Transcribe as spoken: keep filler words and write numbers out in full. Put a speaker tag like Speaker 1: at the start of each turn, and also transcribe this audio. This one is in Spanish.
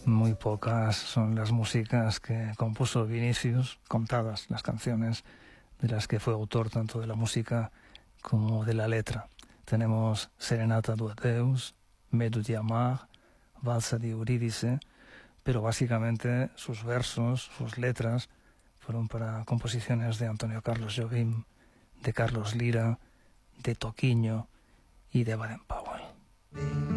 Speaker 1: Muy pocas son las músicas que compuso Vinicius, contadas las canciones de las que fue autor tanto de la música como de la letra. Tenemos Serenata do Adeus, Medo de Amar, Valsa de Eurídice, pero básicamente sus versos, sus letras, fueron para composiciones de Antonio Carlos Jobim, de Carlos Lira, de Toquinho y de Baden-Powell.